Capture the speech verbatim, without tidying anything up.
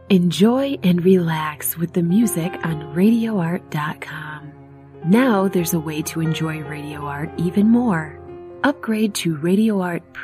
Enjoy and relax with the music on radio art dot com. Now there's a way to enjoy Radio Art even more. Upgrade to Radio Art